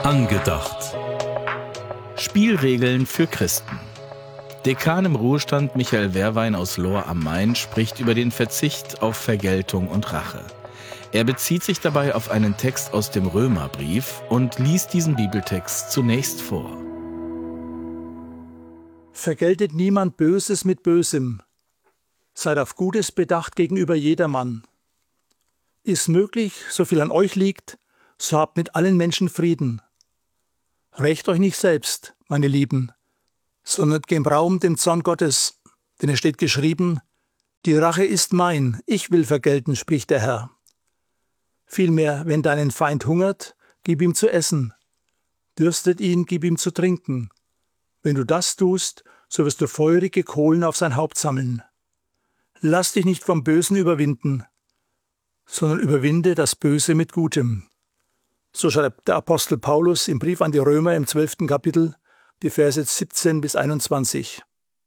Angedacht. Spielregeln für Christen. Dekan im Ruhestand Michael Wehrwein aus Lohr am Main spricht über den Verzicht auf Vergeltung und Rache. Er bezieht sich dabei auf einen Text aus dem Römerbrief und liest diesen Bibeltext zunächst vor. Vergeltet niemand Böses mit Bösem. Seid auf Gutes bedacht gegenüber jedermann. Ist möglich, so viel an euch liegt, so habt mit allen Menschen Frieden. Rächt euch nicht selbst, meine Lieben, sondern gebt Raum dem Zorn Gottes, denn es steht geschrieben, die Rache ist mein, ich will vergelten, spricht der Herr. Vielmehr, wenn deinen Feind hungert, gib ihm zu essen, dürstet ihn, gib ihm zu trinken. Wenn du das tust, so wirst du feurige Kohlen auf sein Haupt sammeln. Lass dich nicht vom Bösen überwinden, sondern überwinde das Böse mit Gutem. So schreibt der Apostel Paulus im Brief an die Römer im 12. Kapitel, die Verse 17 bis 21.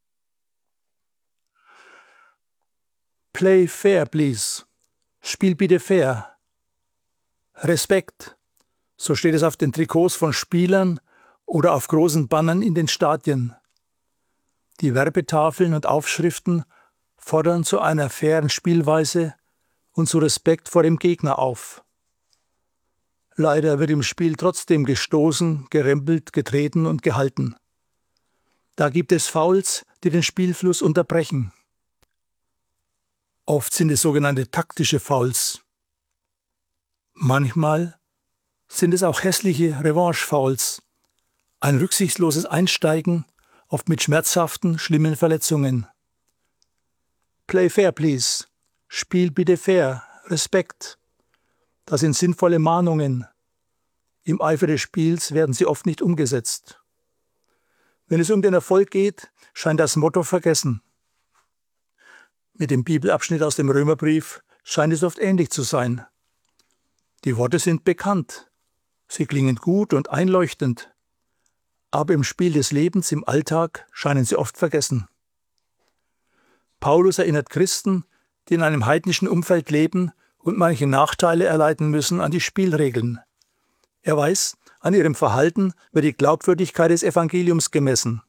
Play fair, please. Spiel bitte fair. Respekt. So steht es auf den Trikots von Spielern oder auf großen Bannern in den Stadien. Die Werbetafeln und Aufschriften fordern zu einer fairen Spielweise und zu Respekt vor dem Gegner auf. Leider wird im Spiel trotzdem gestoßen, gerempelt, getreten und gehalten. Da gibt es Fouls, die den Spielfluss unterbrechen. Oft sind es sogenannte taktische Fouls. Manchmal sind es auch hässliche Revanche-Fouls. Ein rücksichtsloses Einsteigen, oft mit schmerzhaften, schlimmen Verletzungen. Play fair, please. Spiel bitte fair. Respekt. Das sind sinnvolle Mahnungen. Im Eifer des Spiels werden sie oft nicht umgesetzt. Wenn es um den Erfolg geht, scheint das Motto vergessen. Mit dem Bibelabschnitt aus dem Römerbrief scheint es oft ähnlich zu sein. Die Worte sind bekannt. Sie klingen gut und einleuchtend. Aber im Spiel des Lebens, im Alltag, scheinen sie oft vergessen. Paulus erinnert Christen, die in einem heidnischen Umfeld leben und manche Nachteile erleiden müssen, an die Spielregeln. Er weiß, an ihrem Verhalten wird die Glaubwürdigkeit des Evangeliums gemessen.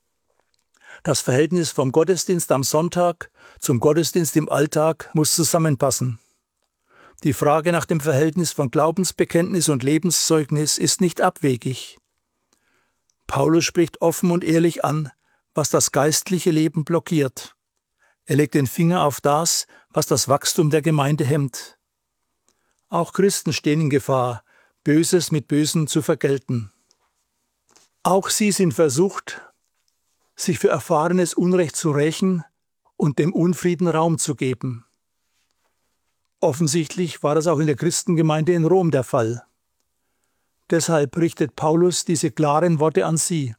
Das Verhältnis vom Gottesdienst am Sonntag zum Gottesdienst im Alltag muss zusammenpassen. Die Frage nach dem Verhältnis von Glaubensbekenntnis und Lebenszeugnis ist nicht abwegig. Paulus spricht offen und ehrlich an, was das geistliche Leben blockiert. Er legt den Finger auf das, was das Wachstum der Gemeinde hemmt. Auch Christen stehen in Gefahr, Böses mit Bösem zu vergelten. Auch sie sind versucht, sich für erfahrenes Unrecht zu rächen und dem Unfrieden Raum zu geben. Offensichtlich war das auch in der Christengemeinde in Rom der Fall. Deshalb richtet Paulus diese klaren Worte an sie.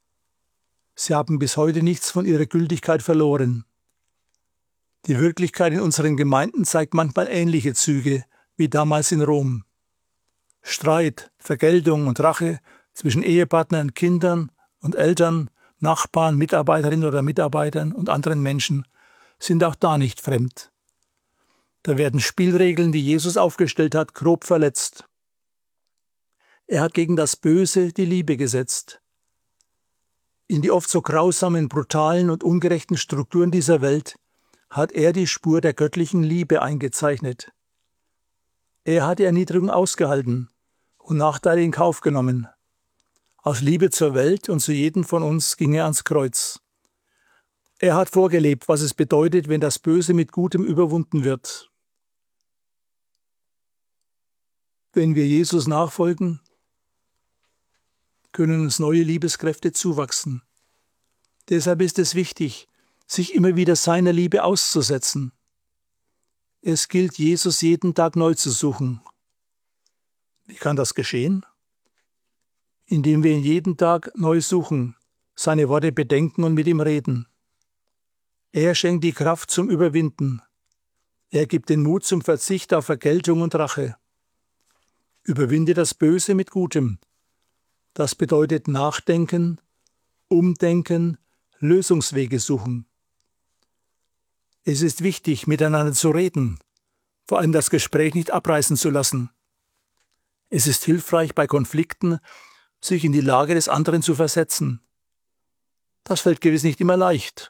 Sie haben bis heute nichts von ihrer Gültigkeit verloren. Die Wirklichkeit in unseren Gemeinden zeigt manchmal ähnliche Züge wie damals in Rom. Streit, Vergeltung und Rache zwischen Ehepartnern, Kindern und Eltern, Nachbarn, Mitarbeiterinnen oder Mitarbeitern und anderen Menschen sind auch da nicht fremd. Da werden Spielregeln, die Jesus aufgestellt hat, grob verletzt. Er hat gegen das Böse die Liebe gesetzt. In die oft so grausamen, brutalen und ungerechten Strukturen dieser Welt hat er die Spur der göttlichen Liebe eingezeichnet. Er hat die Erniedrigung ausgehalten und Nachteile in Kauf genommen. Aus Liebe zur Welt und zu jedem von uns ging er ans Kreuz. Er hat vorgelebt, was es bedeutet, wenn das Böse mit Gutem überwunden wird. Wenn wir Jesus nachfolgen, können uns neue Liebeskräfte zuwachsen. Deshalb ist es wichtig, sich immer wieder seiner Liebe auszusetzen. Es gilt, Jesus jeden Tag neu zu suchen. Wie kann das geschehen? Indem wir ihn jeden Tag neu suchen, seine Worte bedenken und mit ihm reden. Er schenkt die Kraft zum Überwinden. Er gibt den Mut zum Verzicht auf Vergeltung und Rache. Überwinde das Böse mit Gutem. Das bedeutet nachdenken, umdenken, Lösungswege suchen. Es ist wichtig, miteinander zu reden, vor allem das Gespräch nicht abreißen zu lassen. Es ist hilfreich, bei Konflikten sich in die Lage des anderen zu versetzen. Das fällt gewiss nicht immer leicht.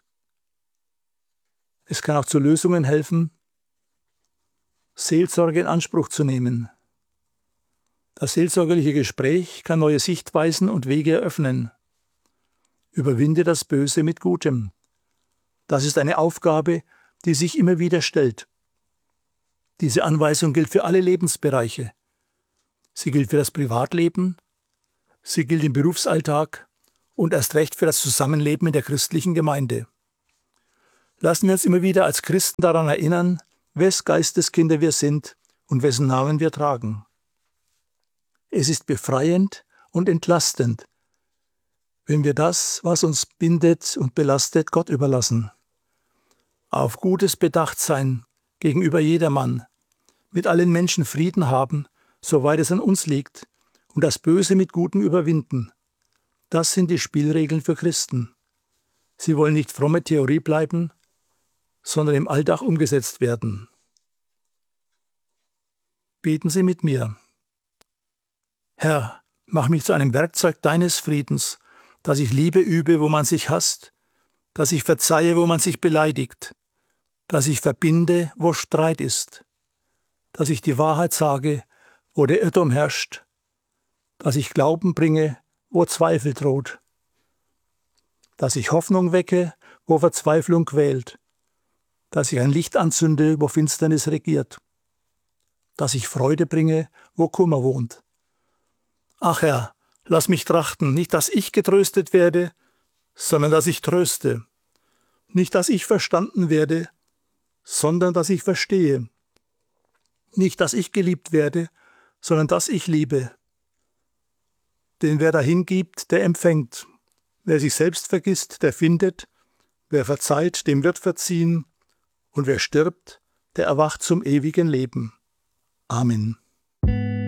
Es kann auch zu Lösungen helfen, Seelsorge in Anspruch zu nehmen. Das seelsorgerliche Gespräch kann neue Sichtweisen und Wege eröffnen. Überwinde das Böse mit Gutem. Das ist eine Aufgabe, die sich immer wieder stellt. Diese Anweisung gilt für alle Lebensbereiche. Sie gilt für das Privatleben, sie gilt im Berufsalltag und erst recht für das Zusammenleben in der christlichen Gemeinde. Lassen wir uns immer wieder als Christen daran erinnern, wes Geisteskinder wir sind und wessen Namen wir tragen. Es ist befreiend und entlastend, wenn wir das, was uns bindet und belastet, Gott überlassen. Auf Gutes bedacht sein gegenüber jedermann, mit allen Menschen Frieden haben, soweit es an uns liegt, und das Böse mit Gutem überwinden. Das sind die Spielregeln für Christen. Sie wollen nicht fromme Theorie bleiben, sondern im Alltag umgesetzt werden. Beten Sie mit mir. Herr, mach mich zu einem Werkzeug deines Friedens, dass ich Liebe übe, wo man sich hasst, dass ich verzeihe, wo man sich beleidigt, dass ich verbinde, wo Streit ist, dass ich die Wahrheit sage, wo der Irrtum herrscht, dass ich Glauben bringe, wo Zweifel droht, dass ich Hoffnung wecke, wo Verzweiflung quält, dass ich ein Licht anzünde, wo Finsternis regiert, dass ich Freude bringe, wo Kummer wohnt. Ach Herr, lass mich trachten, nicht dass ich getröstet werde, sondern dass ich tröste, nicht dass ich verstanden werde, sondern dass ich verstehe, nicht dass ich geliebt werde, sondern dass ich liebe. Denn wer dahin gibt, der empfängt, wer sich selbst vergisst, der findet, wer verzeiht, dem wird verziehen, und wer stirbt, der erwacht zum ewigen Leben. Amen.